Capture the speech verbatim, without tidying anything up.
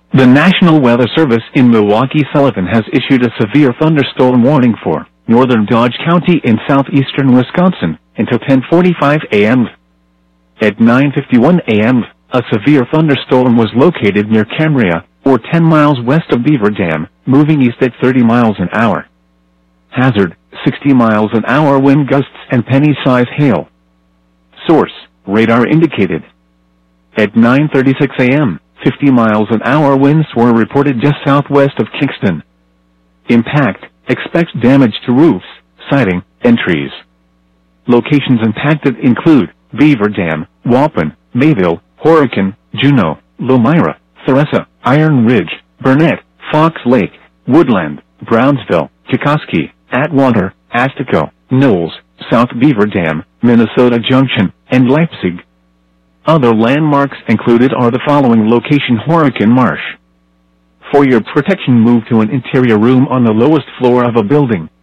The National Weather Service in Milwaukee-Sullivan has issued a severe thunderstorm warning for northern Dodge County in southeastern Wisconsin until ten forty-five a m At nine fifty-one a m, a severe thunderstorm was located near Cambria, or ten miles west of Beaver Dam, moving east at thirty miles an hour. Hazard, sixty miles an hour wind gusts and penny-size hail. Source, radar indicated. At nine thirty-six a m, fifty miles an hour winds were reported just southwest of Kingston. Impact, expect damage to roofs, siding, and trees. Locations impacted include Beaver Dam, Waupun, Mayville, Horicon, Juneau, Lomira, Theresa, Iron Ridge, Burnett, Fox Lake, Woodland, Brownsville, Kikoski, Atwater, Astico, Knowles, South Beaver Dam, Minnesota Junction, and Leipzig. Other landmarks included are the following location: Horicon Marsh. For your protection, move to an interior room on the lowest floor of a building.